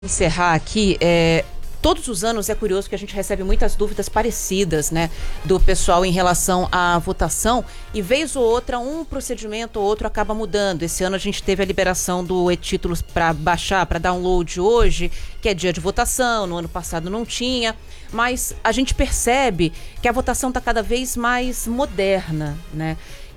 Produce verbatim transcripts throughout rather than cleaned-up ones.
Encerrar aqui, é, todos os anos é curioso que a gente recebe muitas dúvidas parecidas, né, do pessoal em relação à votação, e vez ou outra um procedimento ou outro acaba mudando. Esse ano a gente teve a liberação do e-títulos para baixar, para download hoje, que é dia de votação, no ano passado não tinha, mas a gente percebe que a votação está cada vez mais moderna, né?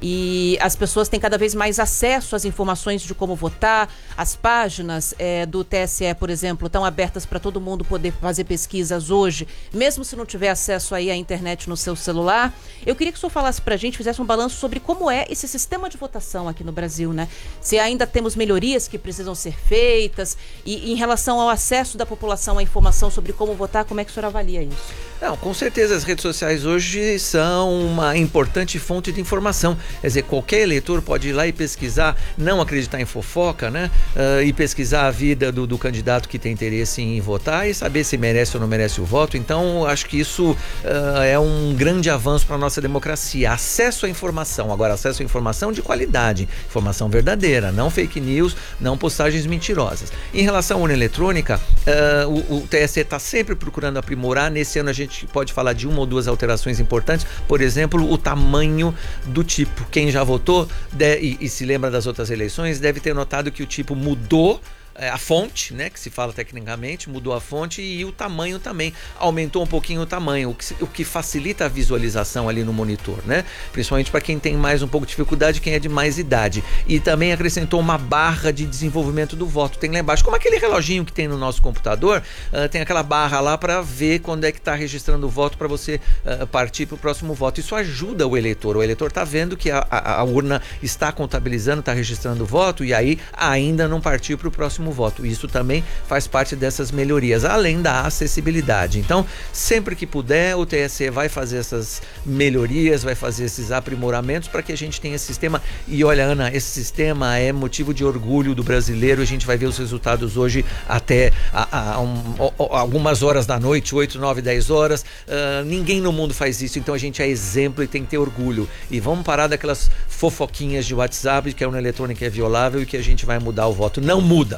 E as pessoas têm cada vez mais acesso às informações de como votar. As páginas é, do T S E, por exemplo, estão abertas para todo mundo poder fazer pesquisas hoje, mesmo se não tiver acesso aí à internet no seu celular. Eu queria que o senhor falasse para a gente, fizesse um balanço sobre como é esse sistema de votação aqui no Brasil, né? Se ainda temos melhorias que precisam ser feitas, e em relação ao acesso da população à informação sobre como votar, como é que o senhor avalia isso? Não, com certeza as redes sociais hoje são uma importante fonte de informação. Quer dizer, qualquer eleitor pode ir lá e pesquisar, não acreditar em fofoca, né? Uh, e pesquisar a vida do, do candidato que tem interesse em votar e saber se merece ou não merece o voto. Então, acho que isso uh, é um grande avanço para a nossa democracia. Acesso à informação. Agora, acesso à informação de qualidade, informação verdadeira, não fake news, não postagens mentirosas. Em relação à urna eletrônica, uh, o, o T S E está sempre procurando aprimorar. Nesse ano a gente pode falar de uma ou duas alterações importantes. Por exemplo, o tamanho do tipo. Quem já votou de, e, e se lembra das outras eleições deve ter notado que o tipo mudou. É, a fonte, né, que se fala tecnicamente, mudou a fonte, e o tamanho também, aumentou um pouquinho o tamanho, o que, o que facilita a visualização ali no monitor, né, principalmente para quem tem mais um pouco de dificuldade, quem é de mais idade. E também acrescentou uma barra de desenvolvimento do voto, tem lá embaixo, como aquele reloginho que tem no nosso computador, uh, tem aquela barra lá para ver quando é que está registrando o voto, para você uh, partir para o próximo voto. Isso ajuda o eleitor, o eleitor está vendo que a, a, a urna está contabilizando, está registrando o voto, e aí ainda não partiu para o próximo voto. Isso também faz parte dessas melhorias, além da acessibilidade. Então, sempre que puder, o T S E vai fazer essas melhorias, vai fazer esses aprimoramentos para que a gente tenha esse sistema. E olha, Ana, esse sistema é motivo de orgulho do brasileiro. A gente vai ver os resultados hoje até a, a, um, a, algumas horas da noite, oito, nove, dez horas. Uh, ninguém no mundo faz isso, então a gente é exemplo e tem que ter orgulho. E vamos parar daquelas fofoquinhas de WhatsApp, que a urna eletrônica é violável e que a gente vai mudar o voto. Não muda.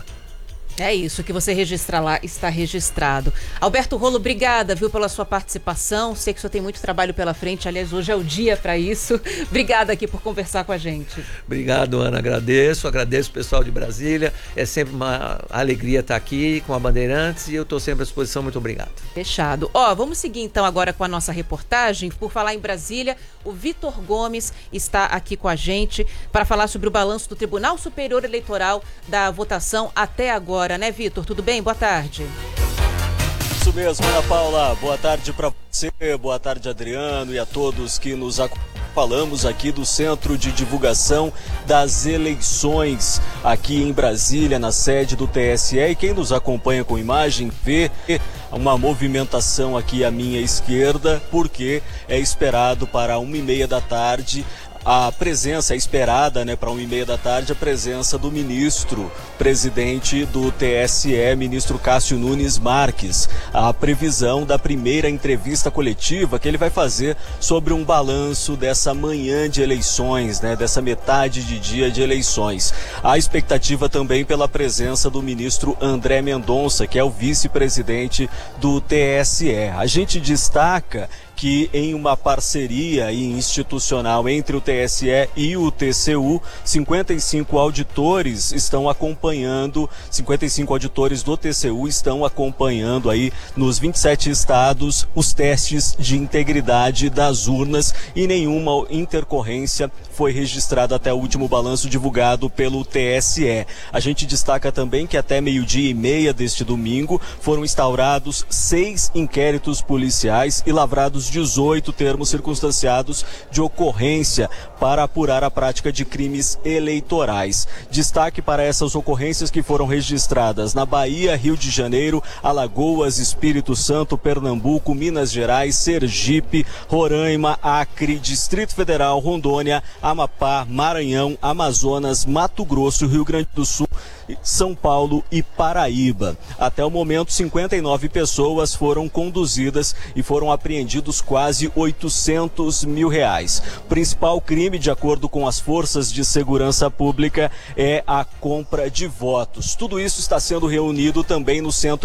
É isso, que você registrar lá está registrado. Alberto Rolo, obrigada, viu, pela sua participação. Sei que o senhor tem muito trabalho pela frente, aliás, hoje é o dia para isso. Obrigada aqui por conversar com a gente. Obrigado, Ana, agradeço, agradeço o pessoal de Brasília. É sempre uma alegria estar aqui com a Bandeirantes e eu estou sempre à disposição. Muito obrigado. Fechado. Ó, vamos seguir então agora com a nossa reportagem. Por falar em Brasília, o Vitor Gomes está aqui com a gente para falar sobre o balanço do Tribunal Superior Eleitoral da votação até agora. Né, Vitor? Tudo bem? Boa tarde. Isso mesmo, Ana Paula. Boa tarde para você, boa tarde, Adriano, e a todos que nos acompanham. Falamos aqui do Centro de Divulgação das Eleições, aqui em Brasília, na sede do T S E. E quem nos acompanha com imagem vê uma movimentação aqui à minha esquerda, porque é esperado para uma e meia da tarde a presença é esperada, né, para uma e meia da tarde, a presença do ministro, presidente do T S E, ministro Cássio Nunes Marques. A previsão da primeira entrevista coletiva que ele vai fazer sobre um balanço dessa manhã de eleições, né, dessa metade de dia de eleições. A expectativa também pela presença do ministro André Mendonça, que é o vice-presidente do T S E. A gente destaca que em uma parceria institucional entre o T S E e o T C U, cinquenta e cinco auditores estão acompanhando, cinquenta e cinco auditores do T C U estão acompanhando aí nos vinte e sete estados os testes de integridade das urnas, e nenhuma intercorrência foi registrada até o último balanço divulgado pelo T S E. A gente destaca também que até meio-dia e meia deste domingo foram instaurados seis inquéritos policiais e lavrados dezoito termos circunstanciados de ocorrência para apurar a prática de crimes eleitorais. Destaque para essas ocorrências que foram registradas na Bahia, Rio de Janeiro, Alagoas, Espírito Santo, Pernambuco, Minas Gerais, Sergipe, Roraima, Acre, Distrito Federal, Rondônia, Amapá, Maranhão, Amazonas, Mato Grosso, Rio Grande do Sul, São Paulo e Paraíba. Até o momento, cinquenta e nove pessoas foram conduzidas e foram apreendidos quase oitocentos mil reais. O principal crime, de acordo com as forças de segurança pública, é a compra de votos. Tudo isso está sendo reunido também no centro